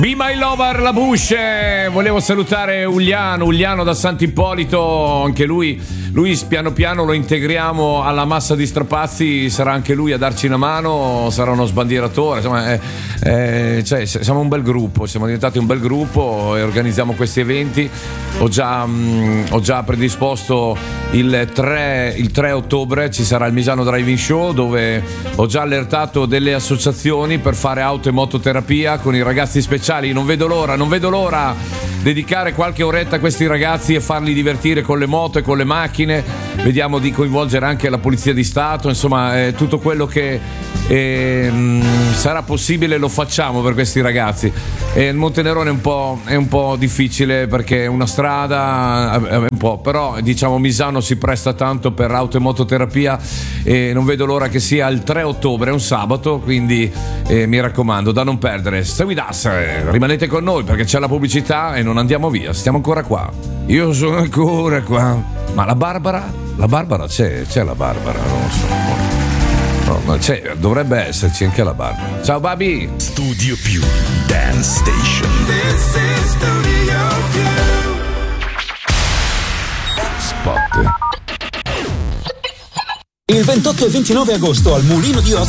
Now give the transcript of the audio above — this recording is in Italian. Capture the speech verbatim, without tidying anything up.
Be My Lover, La Bush. Volevo salutare Uliano, Uliano da Sant'Ippolito, anche lui, lui piano piano lo integriamo alla massa di strapazzi, sarà anche lui a darci una mano, sarà uno sbandieratore, insomma, eh, eh, cioè, siamo un bel gruppo, siamo diventati un bel gruppo e organizziamo questi eventi. Ho già, mh, ho già predisposto il tre, il tre ottobre, ci sarà il Misano Driving Show, dove ho già allertato delle associazioni per fare auto e mototerapia con i ragazzi speciali. Non vedo l'ora, non vedo l'ora dedicare qualche oretta a questi ragazzi e farli divertire con le moto e con le macchine. Vediamo di coinvolgere anche la Polizia di Stato, insomma, eh, tutto quello che eh, mh, sarà possibile lo facciamo per questi ragazzi. E il Montenerone è un po', è un po' difficile perché è una strada, è un po', però diciamo Misano si presta tanto per auto e mototerapia e non vedo l'ora che sia il tre ottobre, è un sabato, quindi eh, mi raccomando, da non perdere. Stay with us, eh, rimanete con noi perché c'è la pubblicità e non andiamo via, stiamo ancora qua. Io sono ancora qua. Ma la Barbara? La Barbara c'è, c'è la Barbara, non lo so. No, ma c'è, dovrebbe esserci anche la Barbara. Ciao Babi. Studio Più Dance Station. This is Studio Più. Spot. Il ventotto e ventinove agosto al Mulino di Oz